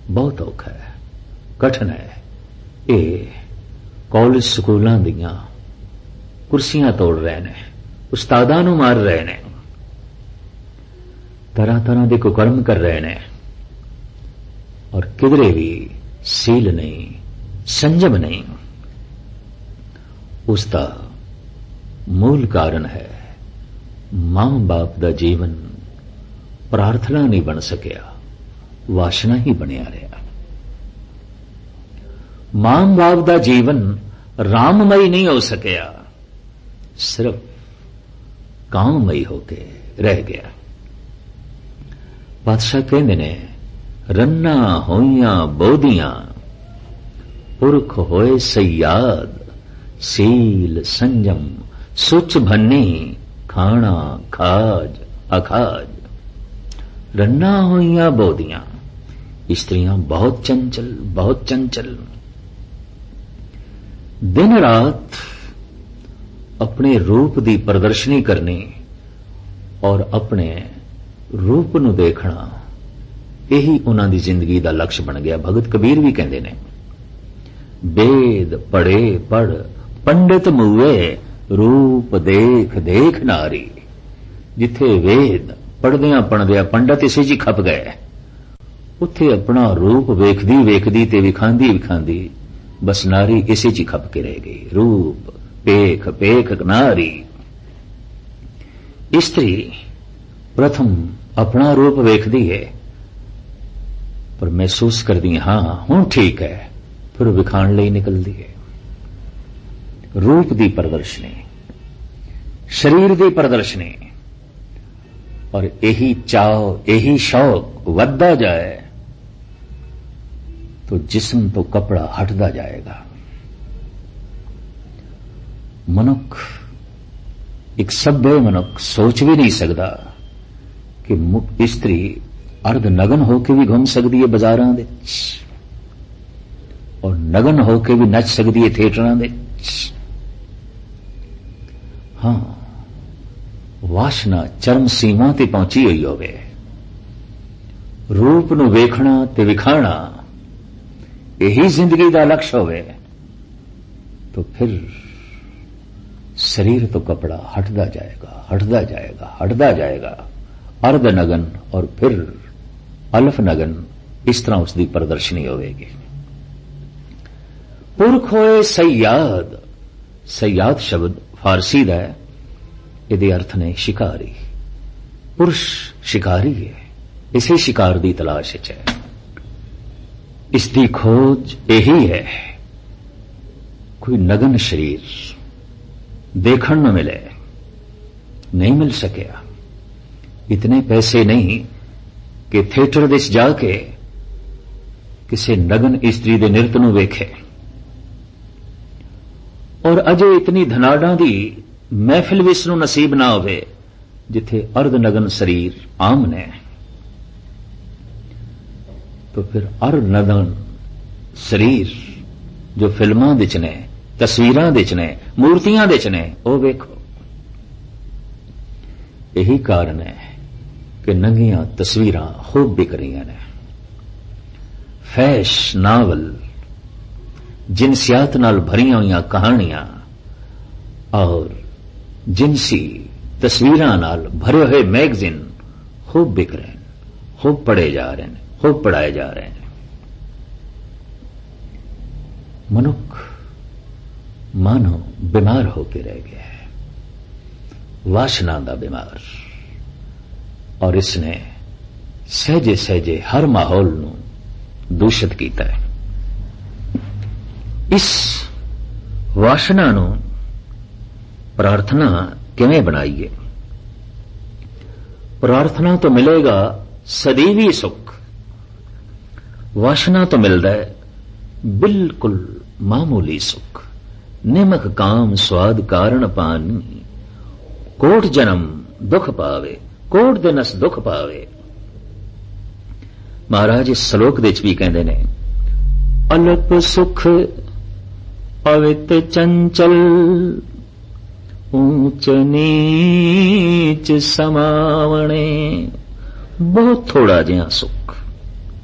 बहुत औखा है, कठिन है। ये कॉलेज स्कूलों दियां कुर्सियां तोड़ रहे ने, उस्तादां नूं मार रहे ने, तरह तरह के कुकर्म कर रहे ने, और किधरे भी सील नहीं, संयम नहीं। उसका मूल कारण है मां बाप का जीवन प्रार्थना नहीं बन सकिया, वासना ही बनिया रहा। मां बाप का जीवन राममई नहीं हो सकिया, सिर्फ काममई होके रह गया। बादशाह कहते ने रन्ना होइयां बोधियां पुरख होए सयाद, सील संयम सुच भन्नी खाना खाज अखाज। रन्ना होइयां बोधियां, स्त्रियां बहुत चंचल, बहुत चंचल, दिन रात अपने रूप की प्रदर्शनी करनी और अपने रूप नूं देखना, यही उन्हां दी जिंदगी का लक्ष्य बन गया। भगत कबीर भी कहते ने वेद पढ़े पढ़ पंडित मुए, रूप देख देख नारी। जिथे वेद पढ़दियां पढ़दियां पंडित इसे जी खप गए, उत्थे अपना रूप वेखदी वेखदी ते विखांदी विखांदी बस नारी इसे जी खप के रह गई। रूप पेख पेख नारी। स्त्री प्रथम अपना रूप वेखदी है, पर महसूस करदी हां हुण ठीक है, फिर विखाण लई निकलदी है। रूप की प्रदर्शनी, शरीर की प्रदर्शनी, और यही चाव यही शौक वधदा जाए तो जिस्म तो कपड़ा हटदा जाएगा। मनुख, एक सभ्य मनुख सोच भी नहीं सकता कि स्त्री अर्ध नगन होके भी घूम सकती है बाजारां दे, और नगन होके भी नच सकती है थिएटरां दे। हां, वासना चरम सीमा ते पहुंची हुई होवे, रूप नूं वेखना ते विखाना यही जिंदगी का लक्ष्य होवे, तो फिर शरीर तो कपड़ा हटदा जाएगा, हटदा जाएगा, हटदा जाएगा। अर्ध नगन और फिर अल्फ नगन, इस तरह उसकी प्रदर्शनी होगी। पुरख होए सयाद, सयाद शब्द फारसी का है, ये अर्थ ने शिकारी। पुरुष शिकारी है, इसे शिकार की तलाश है, इसकी खोज यही है। कोई नगन शरीर देखण न मिले, नहीं मिल सकिया। इतने पैसे नहीं कि थिएटर विच जाके किसी नगन स्त्री दे नृत्य नूं वेखे, और अजे इतनी धनाडां दी महफिल विच नूं नसीब ना होवे जिथे अर्ध नगन शरीर आम ने। तो फिर अर्ध नगन शरीर जो फिल्मां विच ने, तस्वीरां विच ने, मूर्तियां विच ने, वो वेखो। यही कारण है कि नंगियां तस्वीरां खूब बिक रही ने। फैश नावल, जिनसियात नाल भरियां हुई कहानियां और जिनसी तस्वीरां नाल भरे हुए मैगजीन खूब बिक रहे हैं, खूब पढ़े जा रहे हैं, खूब पढ़ाए जा रहे हैं। मनुख मानो बीमार होकर रह गया है, वासना का बीमार, और इसने सहजे सहजे हर माहौल नूं दूषित किया है। इस वासना नूं प्रार्थना किवें बनाईए? प्रार्थना तो मिलेगा सदैवी सुख, वासना तो मिलता है बिल्कुल मामूली सुख। निमक काम स्वाद कारण पानी, कोट जन्म दुख पावे, कोट दिनस दुख पावे। महाराज इस श्लोक विच भी कहते ने, अल्प सुख अवित चंचल, ऊंच नीच समावणे। बहुत थोड़ा जिहा सुख,